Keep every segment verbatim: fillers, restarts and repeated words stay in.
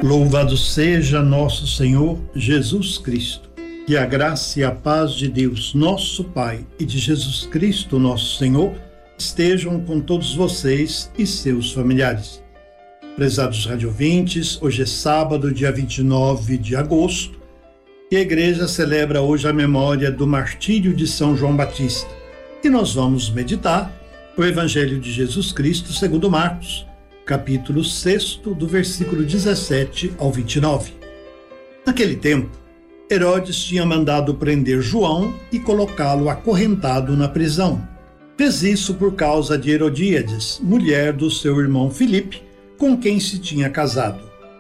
Louvado seja nosso Senhor Jesus Cristo. Que a graça e a paz de Deus, nosso Pai, e de Jesus Cristo, nosso Senhor, estejam com todos vocês e seus familiares. Prezados radiovintes, hoje é sábado, dia vinte e nove de agosto, e a igreja celebra hoje a memória do martírio de São João Batista. E nós vamos meditar o Evangelho de Jesus Cristo segundo Marcos, capítulo seis, do versículo dezessete ao vinte e nove. Naquele tempo, Herodes tinha mandado prender João e colocá-lo acorrentado na prisão. Fez isso por causa de Herodíades, mulher do seu irmão Filipe, com quem se tinha casado.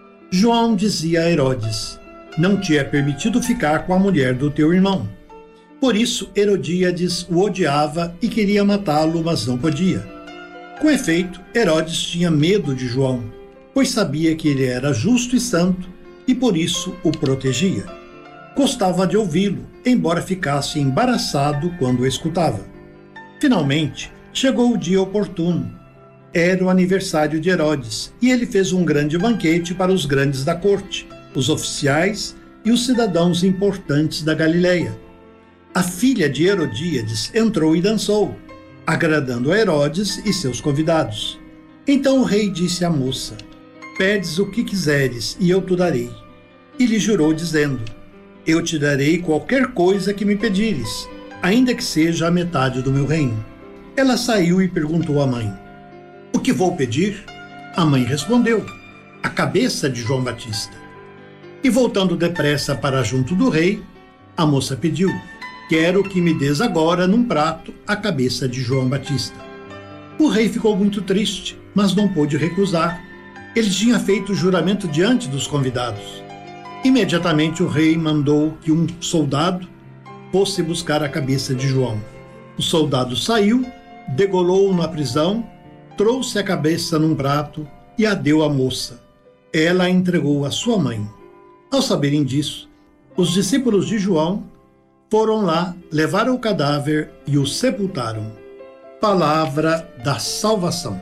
João dizia a Herodes: não te é permitido ficar com a mulher do teu irmão. Por isso, Herodíades o odiava e queria matá-lo, mas não podia. Com efeito, Herodes tinha medo de João, pois sabia que ele era justo e santo e por isso o protegia. Gostava de ouvi-lo, embora ficasse embaraçado quando o escutava. Finalmente, chegou o dia oportuno. Era o aniversário de Herodes e ele fez um grande banquete para os grandes da corte, os oficiais e os cidadãos importantes da Galileia. A filha de Herodíades entrou e dançou, agradando a Herodes e seus convidados. Então o rei disse à moça: pedes o que quiseres e eu te darei. E lhe jurou dizendo: eu te darei qualquer coisa que me pedires, ainda que seja a metade do meu reino. Ela saiu e perguntou à mãe: o que vou pedir? A mãe respondeu: a cabeça de João Batista. E voltando depressa para junto do rei, a moça pediu: quero que me des agora num prato a cabeça de João Batista. O rei ficou muito triste, mas não pôde recusar. Ele tinha feito o juramento diante dos convidados. Imediatamente o rei mandou que um soldado fosse buscar a cabeça de João. O soldado saiu, degolou-o na prisão, trouxe a cabeça num prato e a deu à moça. Ela a entregou à sua mãe. Ao saberem disso, os discípulos de João foram lá, levaram o cadáver e o sepultaram. Palavra da salvação.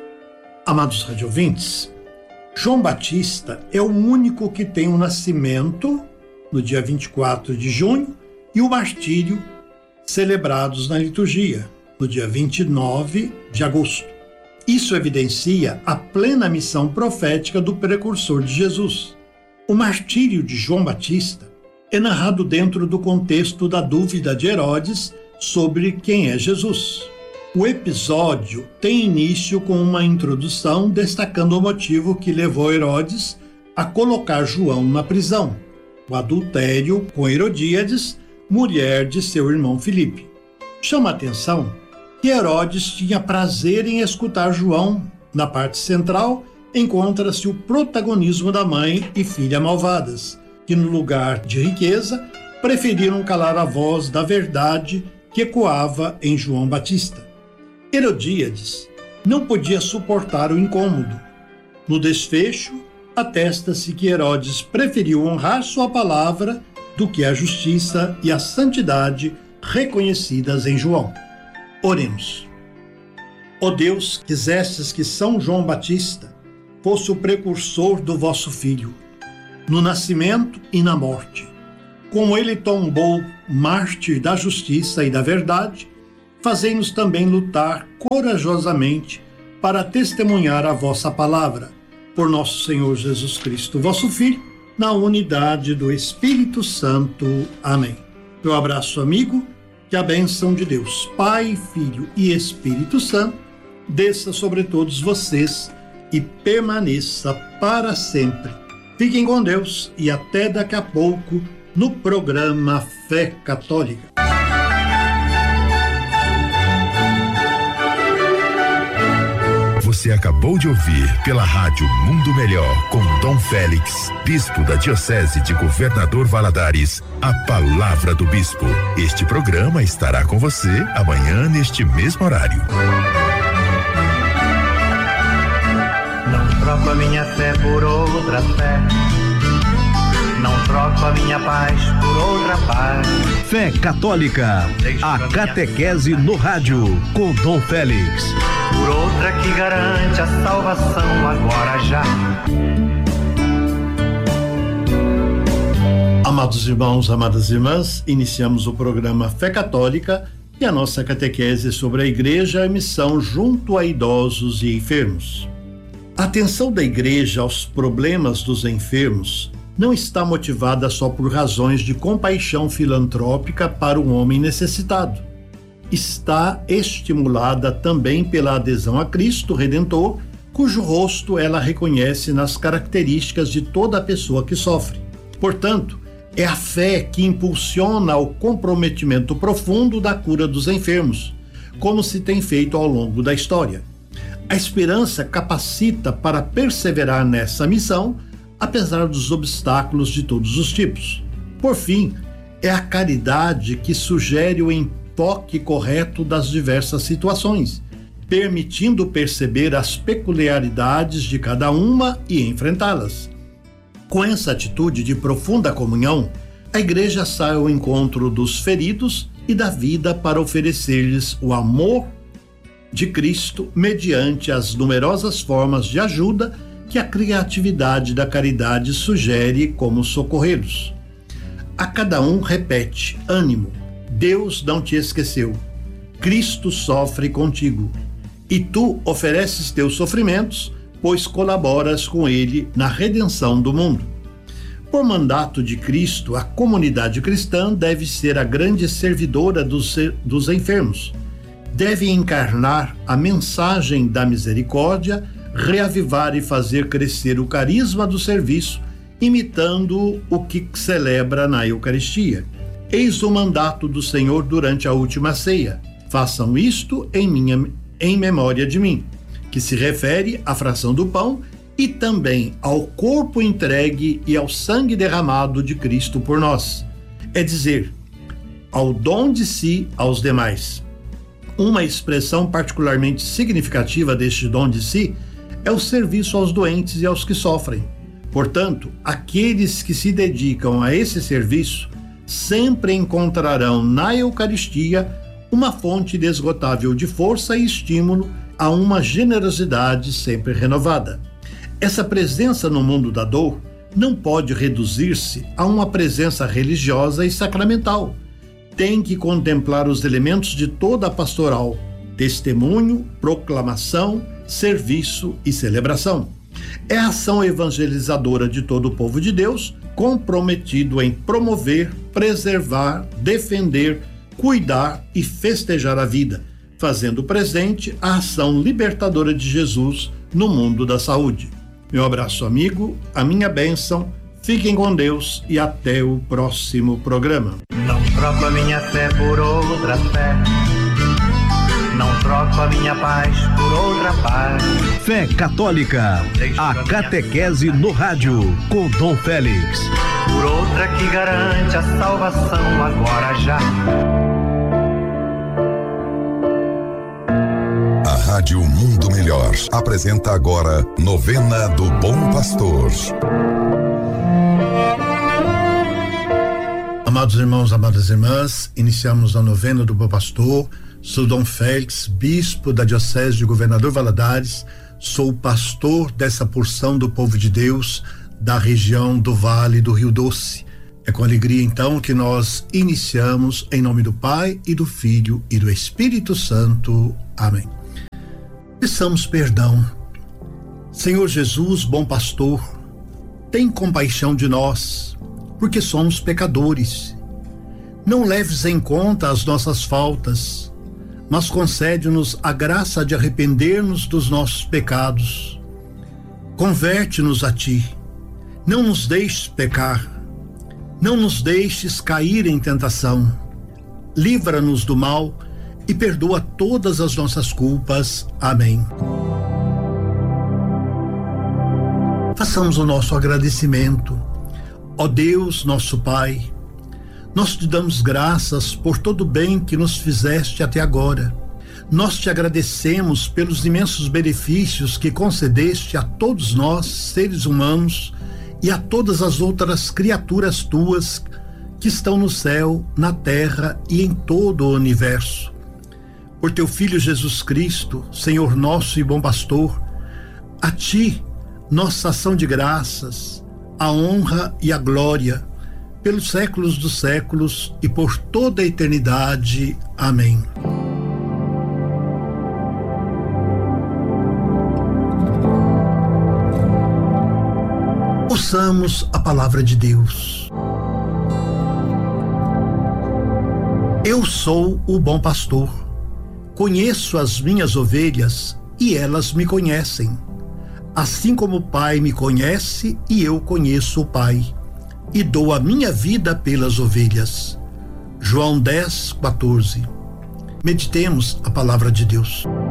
Amados radiovintes, João Batista é o único que tem o nascimento, no dia vinte e quatro de junho, e o martírio, celebrados na liturgia, no dia vinte e nove de agosto. Isso evidencia a plena missão profética do precursor de Jesus. O martírio de João Batista é narrado dentro do contexto da dúvida de Herodes sobre quem é Jesus. O episódio tem início com uma introdução destacando o motivo que levou Herodes a colocar João na prisão: o adultério com Herodíades, mulher de seu irmão Filipe. Chama a atenção que Herodes tinha prazer em escutar João. Na parte central encontra-se o protagonismo da mãe e filha malvadas, que no lugar de riqueza preferiram calar a voz da verdade que ecoava em João Batista. Herodíades não podia suportar o incômodo. No desfecho, atesta-se que Herodes preferiu honrar sua palavra do que a justiça e a santidade reconhecidas em João. Oremos. Ó Deus, quisestes que São João Batista fosse o precursor do vosso Filho, no nascimento e na morte. Como ele tombou mártir da justiça e da verdade, fazei-nos também lutar corajosamente para testemunhar a vossa palavra. Por nosso Senhor Jesus Cristo, vosso Filho, na unidade do Espírito Santo. Amém. Meu abraço, amigo, que a bênção de Deus, Pai, Filho e Espírito Santo, desça sobre todos vocês e permaneça para sempre. Fiquem com Deus e até daqui a pouco no programa Fé Católica. Você acabou de ouvir pela Rádio Mundo Melhor, com Dom Félix, bispo da Diocese de Governador Valadares, a palavra do bispo. Este programa estará com você amanhã neste mesmo horário. Não troco a minha fé por outra fé, não troco a minha paz por outra paz. Fé Católica, a catequese no rádio, com Dom Félix. Por outra que garante a salvação agora já. Amados irmãos, amadas irmãs, iniciamos o programa Fé Católica e a nossa catequese sobre a Igreja e a missão junto a idosos e enfermos. A atenção da Igreja aos problemas dos enfermos não está motivada só por razões de compaixão filantrópica para um homem necessitado. Está estimulada também pela adesão a Cristo Redentor, cujo rosto ela reconhece nas características de toda a pessoa que sofre. Portanto, é a fé que impulsiona o comprometimento profundo da cura dos enfermos, como se tem feito ao longo da história. A esperança capacita para perseverar nessa missão, apesar dos obstáculos de todos os tipos. Por fim, é a caridade que sugere o enfoque correto das diversas situações, permitindo perceber as peculiaridades de cada uma e enfrentá-las. Com essa atitude de profunda comunhão, a Igreja sai ao encontro dos feridos e da vida para oferecer-lhes o amor de Cristo mediante as numerosas formas de ajuda que a criatividade da caridade sugere como socorrê-los. A cada um repete: ânimo, Deus não te esqueceu, Cristo sofre contigo, e tu ofereces teus sofrimentos, pois colaboras com ele na redenção do mundo. Por mandato de Cristo, a comunidade cristã deve ser a grande servidora dos, dos enfermos. Deve encarnar a mensagem da misericórdia, reavivar e fazer crescer o carisma do serviço, imitando o que celebra na Eucaristia. Eis o mandato do Senhor durante a última ceia. Façam isto em, minha, em memória de mim, que se refere à fração do pão e também ao corpo entregue e ao sangue derramado de Cristo por nós. É dizer, ao dom de si aos demais. Uma expressão particularmente significativa deste dom de si é o serviço aos doentes e aos que sofrem. Portanto, aqueles que se dedicam a esse serviço sempre encontrarão na Eucaristia uma fonte inesgotável de força e estímulo a uma generosidade sempre renovada. Essa presença no mundo da dor não pode reduzir-se a uma presença religiosa e sacramental. Tem que contemplar os elementos de toda a pastoral: testemunho, proclamação, serviço e celebração. É a ação evangelizadora de todo o povo de Deus, comprometido em promover, preservar, defender, cuidar e festejar a vida, fazendo presente a ação libertadora de Jesus no mundo da saúde. Meu abraço amigo, a minha bênção, fiquem com Deus e até o próximo programa. Não troco a minha fé por outra fé, não troco a minha paz por outra paz. Fé Católica, a catequese no rádio, com Dom Félix. Por outra que garante a salvação agora já. A Rádio Mundo Melhor apresenta agora Novena do Bom Pastor. Amados irmãos, amadas irmãs, iniciamos a Novena do Bom Pastor. Sou Dom Félix, bispo da Diocese de Governador Valadares, sou pastor dessa porção do povo de Deus da região do Vale do Rio Doce. É com alegria então que nós iniciamos em nome do Pai e do Filho e do Espírito Santo. Amém. Peçamos perdão. Senhor Jesus, bom pastor, tem compaixão de nós, porque somos pecadores. Não leves em conta as nossas faltas, mas concede-nos a graça de arrepender-nos dos nossos pecados. Converte-nos a ti. Não nos deixes pecar. Não nos deixes cair em tentação. Livra-nos do mal e perdoa todas as nossas culpas. Amém. Façamos o nosso agradecimento. Ó Deus, nosso Pai, nós te damos graças por todo o bem que nos fizeste até agora. Nós te agradecemos pelos imensos benefícios que concedeste a todos nós, seres humanos, e a todas as outras criaturas tuas que estão no céu, na terra e em todo o universo. Por teu Filho Jesus Cristo, Senhor nosso e bom pastor, a ti, nossa ação de graças, a honra e a glória, pelos séculos dos séculos e por toda a eternidade. Amém. Ouçamos a palavra de Deus. Eu sou o bom pastor. Conheço as minhas ovelhas e elas me conhecem. Assim como o Pai me conhece e eu conheço o Pai, e dou a minha vida pelas ovelhas. João dez, quatorze. Meditemos a palavra de Deus.